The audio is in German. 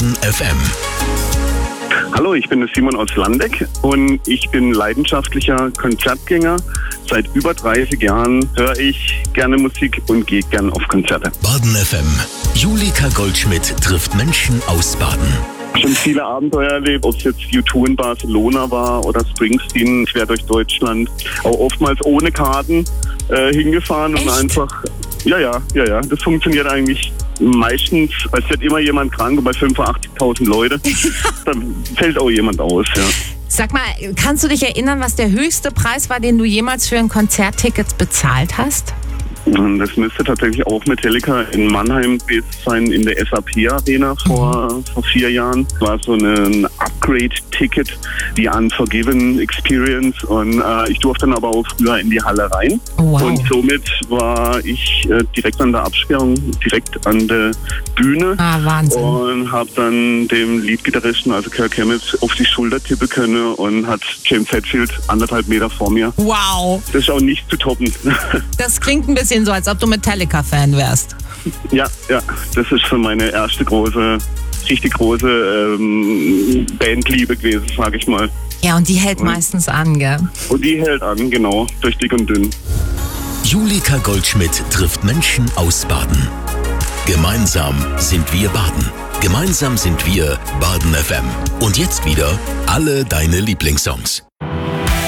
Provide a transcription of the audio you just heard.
Baden FM. Hallo, ich bin der Simon aus Landeck und ich bin leidenschaftlicher Konzertgänger. Seit über 30 Jahren höre ich gerne Musik und gehe gern auf Konzerte. Baden FM. Julika Goldschmidt trifft Menschen aus Baden. Schon viele Abenteuer erlebt, ob es jetzt U2 in Barcelona war oder Springsteen quer durch Deutschland. Auch oftmals ohne Karten hingefahren. Echt? Und einfach, ja. Das funktioniert eigentlich meistens, weil es wird immer jemand krank und bei 85.000 Leute, dann fällt auch jemand aus, ja. Sag mal, kannst du dich erinnern, was der höchste Preis war, den du jemals für ein Konzertticket bezahlt hast? Und das müsste tatsächlich auch Metallica in Mannheim gewesen sein, in der SAP-Arena vor 4 Jahren. Es war so ein Upgrade-Ticket, die Unforgiven Experience. Und ich durfte dann aber auch früher in die Halle rein. Wow. Und somit war ich direkt an der Absperrung, direkt an der Bühne. Wahnsinn. Und habe dann dem Leadgitarristen, also Kirk Hammett, auf die Schulter tippen können und hat James Hetfield 1,5 Meter vor mir. Wow, Das ist auch nicht zu toppen. das klingt ein bisschen so, als ob du Metallica-Fan wärst. Ja, das ist so meine erste richtig große Bandliebe gewesen, sag ich mal. Ja, und die hält meistens an, gell? Und die hält an, genau, durch dick und dünn. Julika Goldschmidt trifft Menschen aus Baden. Gemeinsam sind wir Baden. Gemeinsam sind wir Baden FM. Und jetzt wieder alle deine Lieblingssongs.